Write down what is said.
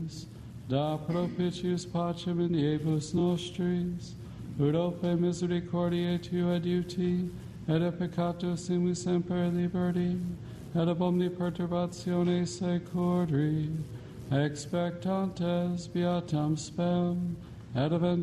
nobis, da propitius pacem in diebus nostris, ut ope misericordiae Tui adiuti, et a peccatus imus semper liberti, et ab omni perturbatione securri, expectantes beatam spem, et